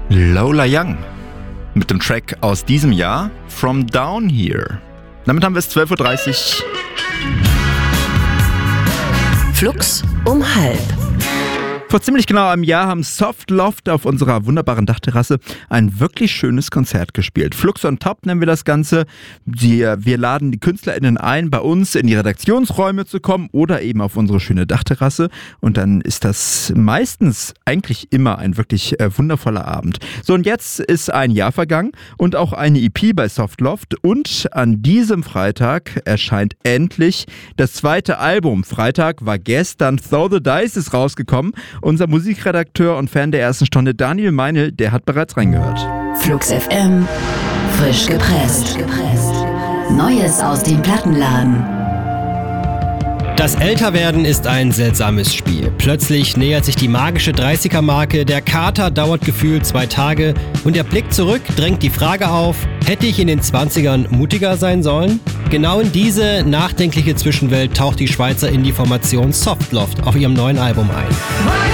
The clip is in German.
Lola Young mit dem Track aus diesem Jahr, From Down Here. Damit haben wir es 12.30 Uhr. Flux um 12:30. Vor ziemlich genau einem Jahr haben Soft Loft auf unserer wunderbaren Dachterrasse ein wirklich schönes Konzert gespielt. Flux on Top nennen wir das Ganze. Wir laden die KünstlerInnen ein, bei uns in die Redaktionsräume zu kommen oder eben auf unsere schöne Dachterrasse. Und dann ist das meistens eigentlich immer ein wirklich wundervoller Abend. So, und jetzt ist ein Jahr vergangen und auch eine EP bei Soft Loft. Und an diesem Freitag erscheint endlich das zweite Album. Freitag war gestern Throw the Dice ist rausgekommen. Unser Musikredakteur und Fan der ersten Stunde, Daniel Meinl, der hat bereits reingehört. Flux FM, frisch gepresst. Neues aus dem Plattenladen. Das Älterwerden ist ein seltsames Spiel. Plötzlich nähert sich die magische 30er-Marke, der Kater dauert gefühlt 2 Tage und der Blick zurück drängt die Frage auf, hätte ich in den 20ern mutiger sein sollen? Genau in diese nachdenkliche Zwischenwelt taucht die Schweizer Indie-Formation Soft Loft auf ihrem neuen Album ein.